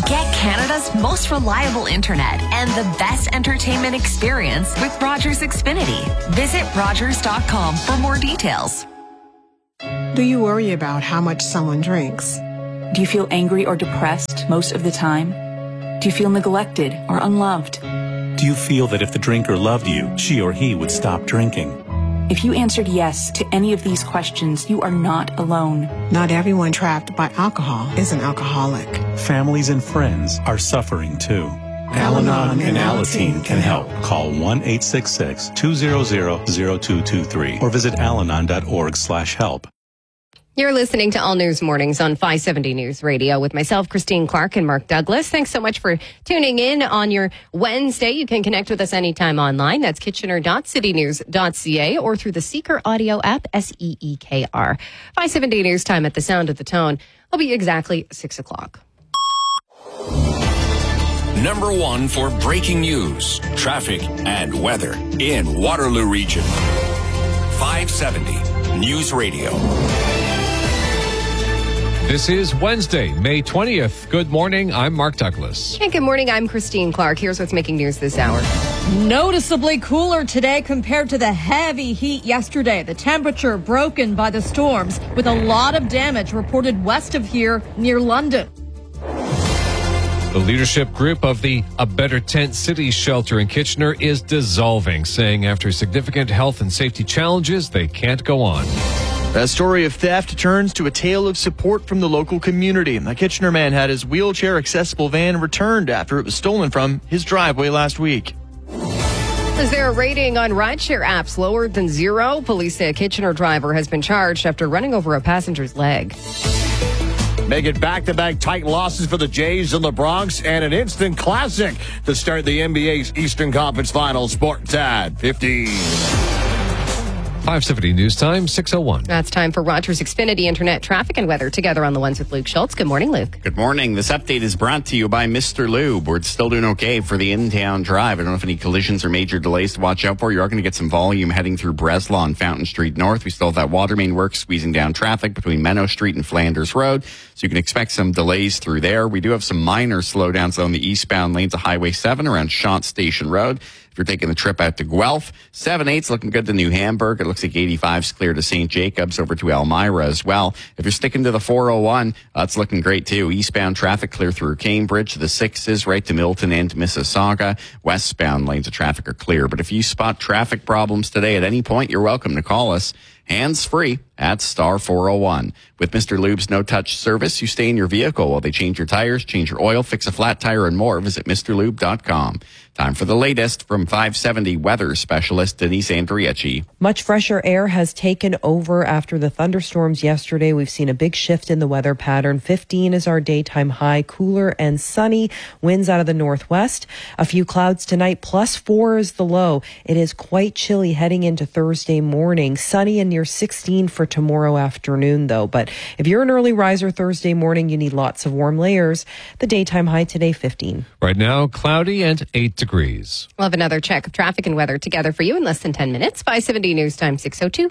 Get Canada's most reliable internet and the best entertainment experience with Rogers Xfinity. Visit Rogers.com for more details. Do you worry about how much someone drinks? Do you feel angry or depressed most of the time? Do you feel neglected or unloved? Do you feel that if the drinker loved you, she or he would stop drinking? If you answered yes to any of these questions, you are not alone. Not everyone trapped by alcohol is an alcoholic. Families and friends are suffering too. Al-Anon and Alateen can help. Call 1-866-200-0223 or visit alanon.org/help. You're listening to All News Mornings on 570 News Radio with myself, Christine Clark, and Mark Douglas. Thanks so much for tuning in on your Wednesday. You can connect with us anytime online. That's kitchener.citynews.ca or through the Seeker audio app, SEEKR. 570 News Time at the sound of the tone. It'll be exactly 6 o'clock. Number one for breaking news, traffic, and weather in Waterloo Region. 570 News Radio. This is Wednesday, May 20th. Good morning. I'm Mark Douglas. And good morning. I'm Christine Clark. Here's what's making news this hour. Noticeably cooler today compared to the heavy heat yesterday. The temperature broken by the storms with a lot of damage reported west of here near London. The leadership group of the A Better Tent City shelter in Kitchener is dissolving, saying after significant health and safety challenges, they can't go on. A story of theft turns to a tale of support from the local community. A Kitchener man had his wheelchair-accessible van returned after it was stolen from his driveway last week. Is there a rating on rideshare apps lower than 0? Police say a Kitchener driver has been charged after running over a passenger's leg. Make it back-to-back tight losses for the Jays in the Bronx and an instant classic to start the NBA's Eastern Conference Finals. Sports at 15. 570 News Time, 6:01. That's time for Rogers Xfinity Internet traffic and weather together on the ones with Luke Schultz. Good morning, Luke. Good morning. This update is brought to you by Mr. Lube. We're still doing okay for the in-town drive. I don't know if any collisions or major delays to watch out for. You are going to get some volume heading through Breslau and Fountain Street North. We still have that water main work squeezing down traffic between Menno Street and Flanders Road. So you can expect some delays through there. We do have some minor slowdowns on the eastbound lanes of Highway 7 around Shant Station Road. If you're taking the trip out to Guelph, 7-8's looking good to New Hamburg. It looks like 85's clear to St. Jacobs over to Elmira as well. If you're sticking to the 401, that's looking great too. Eastbound traffic clear through Cambridge. The 6's right to Milton and Mississauga. Westbound lanes of traffic are clear. But if you spot traffic problems today at any point, you're welcome to call us. Hands-free at star 401. With Mr. Lube's no-touch service, you stay in your vehicle while they change your tires, change your oil, fix a flat tire, and more. Visit MrLube.com. Time for the latest from 570 weather specialist Denise Andriecci. Much fresher air has taken over after the thunderstorms yesterday. We've seen a big shift in the weather pattern. 15 is our daytime high, cooler and sunny. Winds out of the northwest. A few clouds tonight, +4 is the low. It is quite chilly heading into Thursday morning. Sunny and near 16 for tomorrow afternoon, though. But if you're an early riser Thursday morning, you need lots of warm layers. The daytime high today, 15. Right now, cloudy and 8 degrees. We'll have another check of traffic and weather together for you in less than 10 minutes. 570 News Time, 6:02.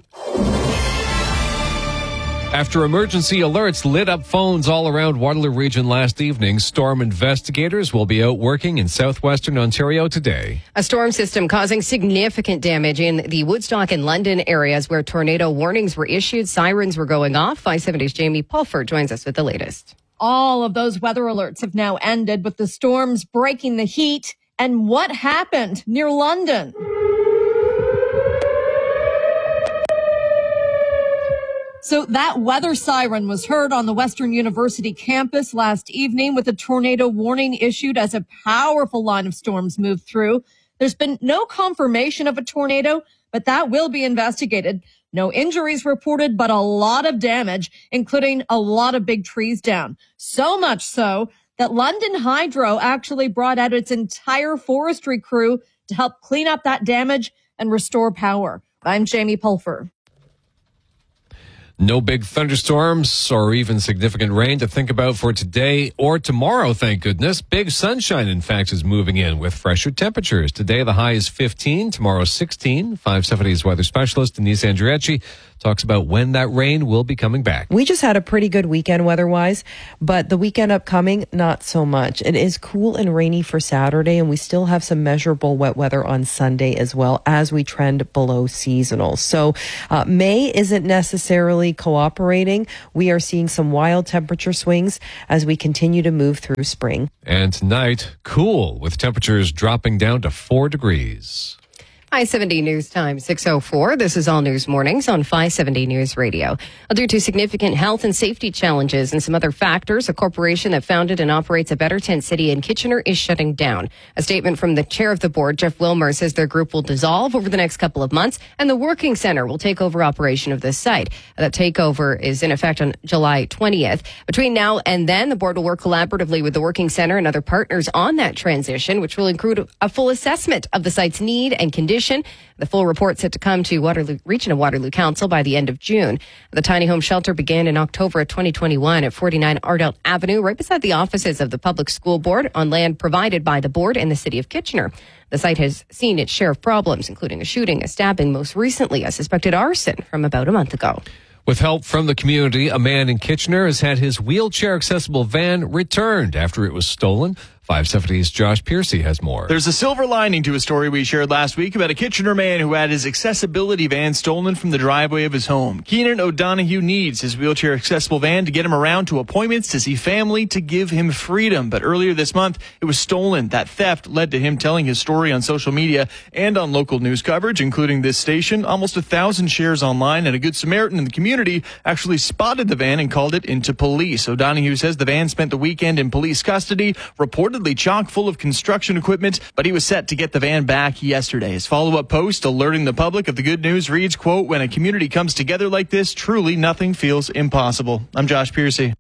After emergency alerts lit up phones all around Waterloo Region last evening, storm investigators will be out working in southwestern Ontario today. A storm system causing significant damage in the Woodstock and London areas where tornado warnings were issued. Sirens were going off. 570's Jamie Pulford joins us with the latest. All of those weather alerts have now ended with the storms breaking the heat. And what happened near London? So that weather siren was heard on the Western University campus last evening with a tornado warning issued as a powerful line of storms moved through. There's been no confirmation of a tornado, but that will be investigated. No injuries reported, but a lot of damage, including a lot of big trees down. So much so that London Hydro actually brought out its entire forestry crew to help clean up that damage and restore power. I'm Jamie Pulford. No big thunderstorms or even significant rain to think about for today or tomorrow, thank goodness. Big sunshine, in fact, is moving in with fresher temperatures. Today, the high is 15, tomorrow 16. 570's weather specialist Denise Andriacci talks about when that rain will be coming back. We just had a pretty good weekend weather-wise, but the weekend upcoming, not so much. It is cool and rainy for Saturday, and we still have some measurable wet weather on Sunday as well as we trend below seasonal. So May isn't necessarily cooperating. We are seeing some wild temperature swings as we continue to move through spring. And tonight, cool, with temperatures dropping down to 4 degrees. 570 News Time, 6:04. This is All News Mornings on 570 News Radio. Due to significant health and safety challenges and some other factors, a corporation that founded and operates a Better Tent City in Kitchener is shutting down. A statement from the chair of the board, Jeff Wilmer, says their group will dissolve over the next couple of months and the working center will take over operation of this site. That takeover is in effect on July 20th. Between now and then, the board will work collaboratively with the working center and other partners on that transition, which will include a full assessment of the site's need and condition. The full report set to come to Region Waterloo Council by the end of June. The tiny home shelter began in October of 2021 at 49 Ardelt Avenue, right beside the offices of the Public School Board, on land provided by the board and the City of Kitchener. The site has seen its share of problems, including a shooting, a stabbing, most recently a suspected arson from about a month ago. With help from the community, a man in Kitchener has had his wheelchair-accessible van returned after it was stolen. 570's Josh Piercy has more. There's a silver lining to a story we shared last week about a Kitchener man who had his accessibility van stolen from the driveway of his home. Keenan O'Donoghue needs his wheelchair-accessible van to get him around to appointments, to see family, to give him freedom. But earlier this month, it was stolen. That theft led to him telling his story on social media and on local news coverage, including this station. Almost 1,000 shares online, and a Good Samaritan in the community actually spotted the van and called it into police. O'Donoghue says the van spent the weekend in police custody, reportedly chock full of construction equipment, but he was set to get the van back yesterday. His follow-up post alerting the public of the good news reads, quote, "When a community comes together like this, truly nothing feels impossible." I'm Josh Piercy.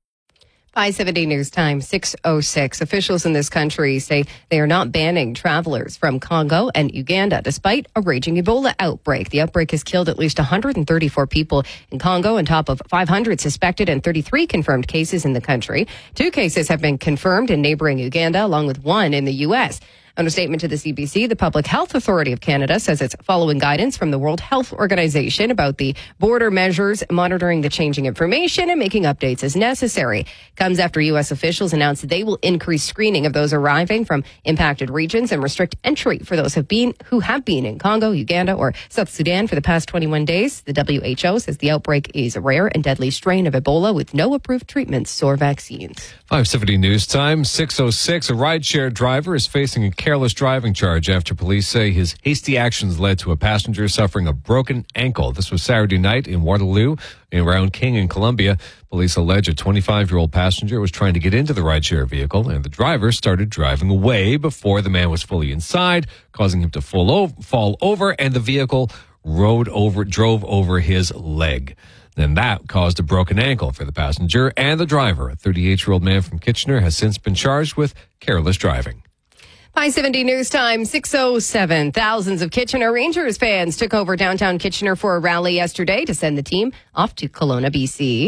570 News Time, 6:06. Officials in this country say they are not banning travelers from Congo and Uganda, despite a raging Ebola outbreak. The outbreak has killed at least 134 people in Congo, on top of 500 suspected and 33 confirmed cases in the country. 2 cases have been confirmed in neighboring Uganda, along with 1 in the U.S. On a statement to the CBC, the Public Health Authority of Canada says it's following guidance from the World Health Organization about the border measures, monitoring the changing information and making updates as necessary. Comes after U.S. officials announced they will increase screening of those arriving from impacted regions and restrict entry for those who have been in Congo, Uganda, or South Sudan for the past 21 days. The WHO says the outbreak is a rare and deadly strain of Ebola with no approved treatments or vaccines. 570 News Time, 6:06. A rideshare driver is facing a careless driving charge after police say his hasty actions led to a passenger suffering a broken ankle. This was Saturday night in Waterloo, around King and Columbia. Police allege a 25-year-old passenger was trying to get into the rideshare vehicle, and the driver started driving away before the man was fully inside, causing him to fall over, and the vehicle drove over his leg. Then that caused a broken ankle for the passenger and the driver. A 38-year-old man from Kitchener has since been charged with careless driving. 570 News Time, 6:07. Thousands of Kitchener Rangers fans took over downtown Kitchener for a rally yesterday to send the team off to Kelowna, BC.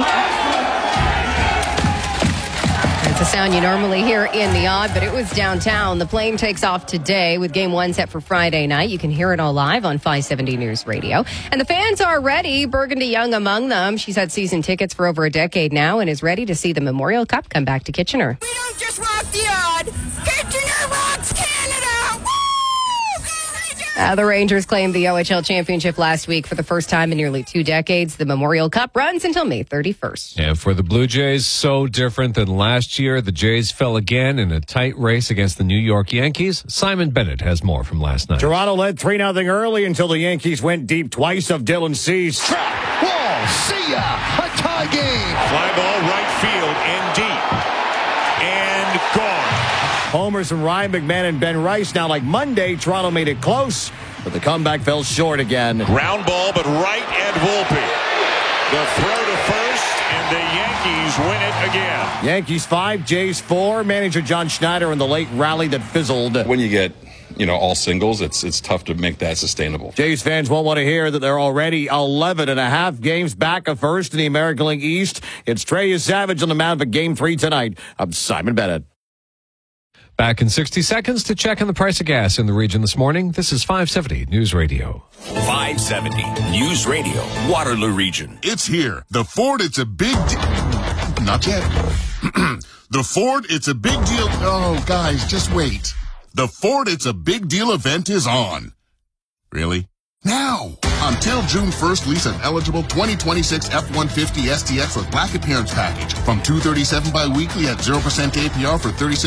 It's a sound you normally hear in the odd, but it was downtown. The plane takes off today with Game 1 set for Friday night. You can hear it all live on 570 News Radio. And the fans are ready, Burgundy Young among them. She's had season tickets for over a decade now and is ready to see the Memorial Cup come back to Kitchener. We don't just rock the odd. Kitchener rocks Canada. Woo! The Rangers claimed the OHL championship last week for the first time in nearly 2 decades. The Memorial Cup runs until May 31st. And for the Blue Jays, so different than last year. The Jays fell again in a tight race against the New York Yankees. Simon Bennett has more from last night. Toronto led 3-0 early until the Yankees went deep twice of Dylan Cease. Trap ball, see ya, a tie game. Fly ball right field and deep. And gone. Homers from Ryan McMahon and Ben Rice. Now, like Monday, Toronto made it close, but the comeback fell short again. Ground ball, but right at Volpe. The throw to first, and the Yankees win it again. Yankees 5, Jays 4. Manager John Schneider in the late rally that fizzled. When you get all singles, it's tough to make that sustainable. Jays fans won't want to hear that they're already 11.5 games back of first in the American League East. It's Trey Savage on the mound for Game 3 tonight. I'm Simon Bennett. Back in 60 seconds to check on the price of gas in the region this morning. This is 570 News Radio. 570 News Radio, Waterloo Region. It's here. The Ford, it's a big not yet. The Ford, it's a big deal. Oh, guys, just wait. The Ford, it's a big deal event is on. Really? Now! Until June 1st, lease an eligible 2026 F-150 STX with black appearance package from $237 biweekly at 0% APR for 36